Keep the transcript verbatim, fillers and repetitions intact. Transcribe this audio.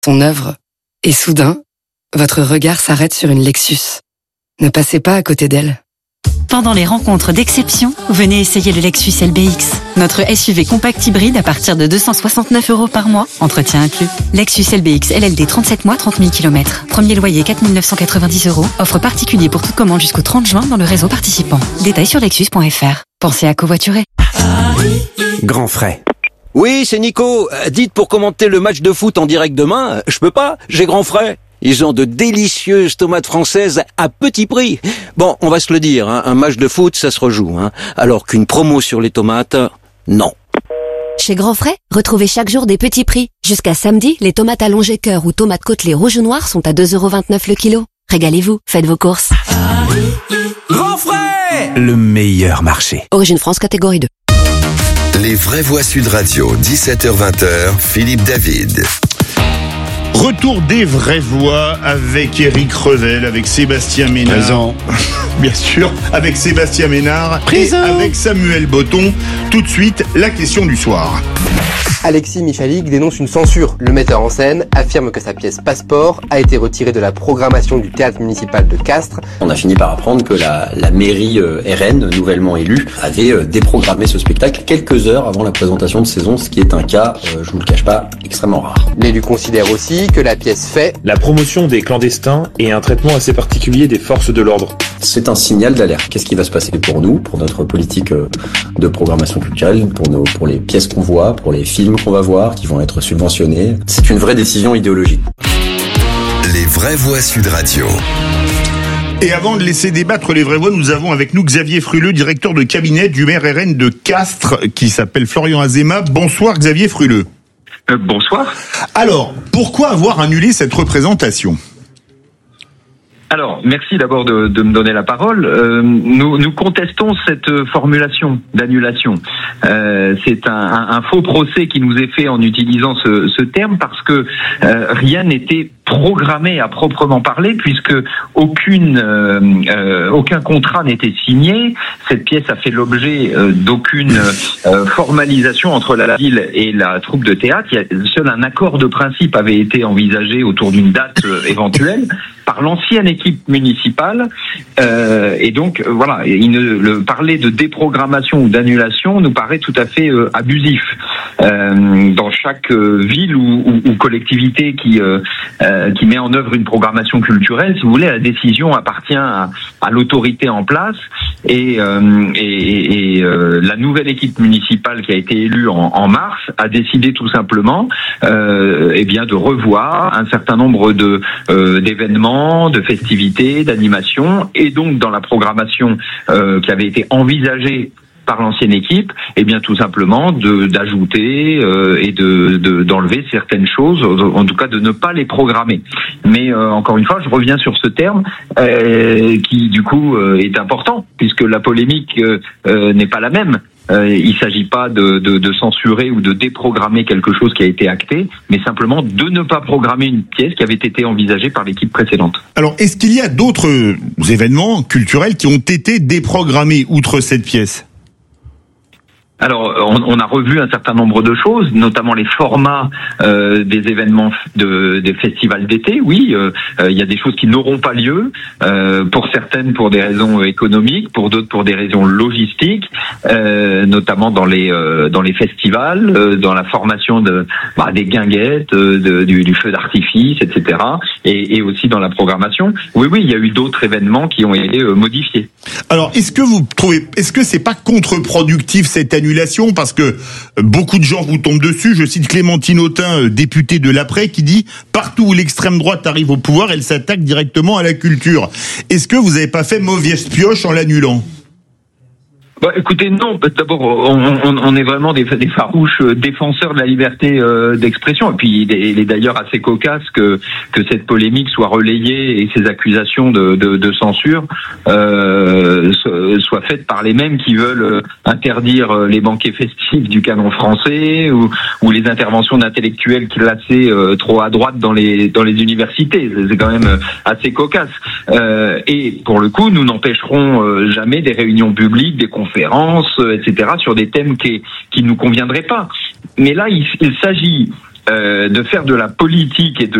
son œuvre, et soudain, votre regard s'arrête sur une Lexus. Ne passez pas à côté d'elle. Pendant les rencontres d'exception, venez essayer le Lexus L B X. Notre S U V compact hybride à partir de deux cent soixante-neuf euros par mois, entretien inclus. Lexus L B X L L D trente-sept mois, trente mille kilomètres. Premier loyer quatre mille neuf cent quatre-vingt-dix euros. Offre particulier pour toute commande jusqu'au trente juin dans le réseau participant. Détails sur lexus point f r. Pensez à covoiturer. Grand frais. Oui, c'est Nico. Dites, pour commenter le match de foot en direct demain, je peux pas, j'ai grand frais. Ils ont de délicieuses tomates françaises à petit prix. Bon, on va se le dire, hein, un match de foot, ça se rejoue. Hein, alors qu'une promo sur les tomates, non. Chez Grand Frais, retrouvez chaque jour des petits prix. Jusqu'à samedi, les tomates allongées cœur ou tomates côtelées rouge ou noir sont à deux euros vingt-neuf le kilo. Régalez-vous, faites vos courses. Grand Frais, le meilleur marché. Origine France, catégorie deux. Les vraies voix Sud Radio, dix-sept heures vingt, Philippe David. Retour des vraies voix avec Éric Revel, avec Sébastien Ménard. Présent. Bien sûr, avec Sébastien Ménard. Présent. Et avec Samuel Botton. Tout de suite, la question du soir. Alexis Michalik dénonce une censure. Le metteur en scène affirme que sa pièce Passeport a été retirée de la programmation du théâtre municipal de Castres. On a fini par apprendre que la, la mairie euh, R N, nouvellement élue, avait euh, déprogrammé ce spectacle quelques heures avant la présentation de saison, ce qui est un cas, euh, je vous le cache pas, extrêmement rare. L'élu considère aussi que la pièce fait la promotion des clandestins et un traitement assez particulier des forces de l'ordre. C'est un signal d'alerte. Qu'est-ce qui va se passer pour nous, pour notre politique euh, de programmation culturelle, pour nos, pour les pièces qu'on voit, pour les films qu'on va voir, qui vont être subventionnés. C'est une vraie décision idéologique. Les vraies voix Sud Radio. Et avant de laisser débattre les vraies voix, nous avons avec nous Xavier Fruleux, directeur de cabinet du maire R N de Castres, qui s'appelle Florian Azéma. Bonsoir Xavier Fruleux. Euh, bonsoir. Alors, pourquoi avoir annulé cette représentation ? Alors, merci d'abord de, de me donner la parole. Euh, nous, nous contestons cette formulation d'annulation. Euh, c'est un, un, un faux procès qui nous est fait en utilisant ce, ce terme parce que euh, rien n'était programmé à proprement parler, puisque aucune, euh, euh, aucun contrat n'était signé. Cette pièce a fait l'objet euh, d'aucune euh, formalisation entre la ville et la troupe de théâtre. Il y a, seul un accord de principe avait été envisagé autour d'une date euh, éventuelle par l'ancienne équipe municipale, euh, et donc euh, voilà, il ne, le parler de déprogrammation ou d'annulation nous paraît tout à fait euh, abusif. Euh, dans chaque euh, ville ou, ou, ou collectivité qui euh, euh, qui met en œuvre une programmation culturelle, si vous voulez, la décision appartient à, à l'autorité en place, et, euh, et, et euh, la nouvelle équipe municipale qui a été élue en, en mars a décidé tout simplement, euh, eh bien, de revoir un certain nombre de euh, d'événements, de festivités, d'animations, et donc dans la programmation euh, qui avait été envisagée par l'ancienne équipe, eh bien tout simplement de d'ajouter euh, et de, de d'enlever certaines choses, en tout cas de ne pas les programmer. Mais euh, encore une fois, je reviens sur ce terme euh, qui du coup euh, est important, puisque la polémique euh, euh, n'est pas la même. Euh, il ne s'agit pas de, de, de censurer ou de déprogrammer quelque chose qui a été acté, mais simplement de ne pas programmer une pièce qui avait été envisagée par l'équipe précédente. Alors, est-ce qu'il y a d'autres événements culturels qui ont été déprogrammés outre cette pièce ? Alors, on, on a revu un certain nombre de choses, notamment les formats euh, des événements de, des festivals d'été. Oui, euh, euh, il y a des choses qui n'auront pas lieu, euh, pour certaines pour des raisons économiques, pour d'autres pour des raisons logistiques, euh, notamment dans les euh, dans les festivals, euh, dans la formation de bah, des guinguettes, euh, de, du, du feu d'artifice, et cetera. Et, et aussi dans la programmation. Oui, oui, il y a eu d'autres événements qui ont été euh, modifiés. Alors, est-ce que vous trouvez, est-ce que c'est pas contre-productif cette annulation ? Parce que beaucoup de gens vous tombent dessus. Je cite Clémentine Autain, députée de l'Après, qui dit « Partout où l'extrême droite arrive au pouvoir, elle s'attaque directement à la culture ». Est-ce que vous n'avez pas fait mauvaise pioche en l'annulant ? Bah, écoutez, non. D'abord, on, on, on est vraiment des, des farouches défenseurs de la liberté euh, d'expression. Et puis, il est, il est d'ailleurs assez cocasse que que cette polémique soit relayée et ces accusations de, de, de censure euh, soient faites par les mêmes qui veulent interdire les banquets festifs du canon français ou, ou les interventions d'intellectuels classés euh, trop à droite dans les dans les universités. C'est quand même assez cocasse. Euh, et pour le coup, nous n'empêcherons euh, jamais des réunions publiques, des conférences, conférences, et cetera, sur des thèmes qui qui nous conviendraient pas. Mais là, il, il s'agit euh, de faire de la politique et de